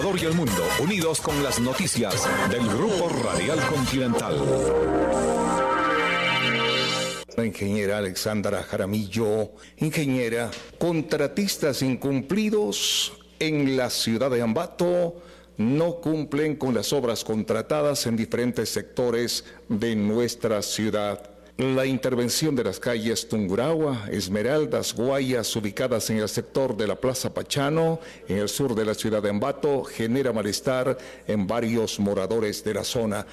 Ecuador y el mundo, unidos con las noticias del Grupo Radial Continental. La ingeniera Alexandra Jaramillo, ingeniera, contratistas incumplidos en la ciudad de Ambato no cumplen con las obras contratadas en diferentes sectores de nuestra ciudad. La intervención de las calles Tungurahua, Esmeraldas, Guayas, ubicadas en el sector de la Plaza Pachano, en el sur de la ciudad de Ambato, genera malestar en varios moradores de la zona.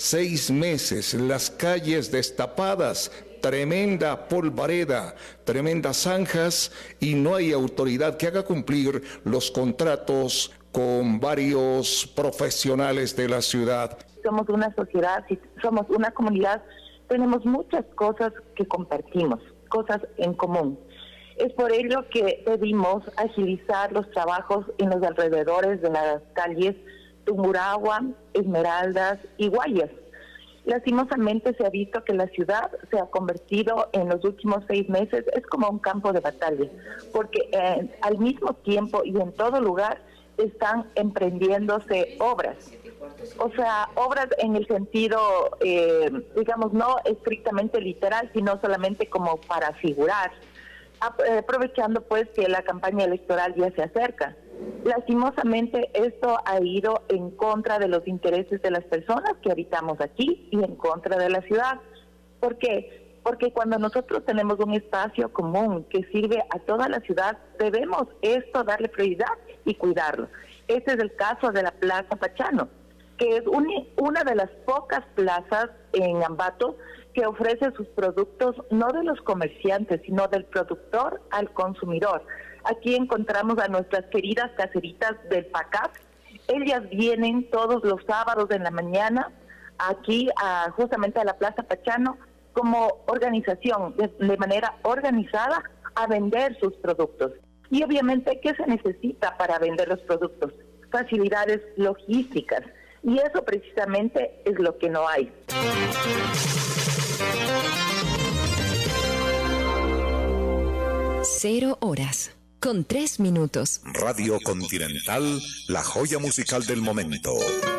6 meses, las calles destapadas, tremenda polvareda, tremendas zanjas y no hay autoridad que haga cumplir los contratos con varios profesionales de la ciudad. Somos una sociedad, somos una comunidad, tenemos muchas cosas que compartimos, cosas en común. Es por ello que pedimos agilizar los trabajos en los alrededores de las calles Tungurahua, Esmeraldas y Guayas. Lastimosamente se ha visto que la ciudad se ha convertido en los últimos 6 meses, es como un campo de batalla, porque al mismo tiempo y en todo lugar están emprendiéndose obras. O sea, obras en el sentido, digamos, no estrictamente literal, sino solamente como para figurar, aprovechando pues que la campaña electoral ya se acerca. Lastimosamente esto ha ido en contra de los intereses de las personas que habitamos aquí y en contra de la ciudad. ¿Por qué? Porque cuando nosotros tenemos un espacio común que sirve a toda la ciudad, debemos esto darle prioridad y cuidarlo. Este es el caso de la Plaza Pachano, que es una de las pocas plazas en Ambato que ofrece sus productos no de los comerciantes, sino del productor al consumidor. Aquí encontramos a nuestras queridas caseritas del PACAP. Ellas vienen todos los sábados en la mañana aquí justamente a la Plaza Pachano como organización, de manera organizada, a vender sus productos. Y obviamente, ¿qué se necesita para vender los productos? Facilidades logísticas. Y eso precisamente es lo que no hay. 0:03 minutos. Radio Continental, la joya musical del momento.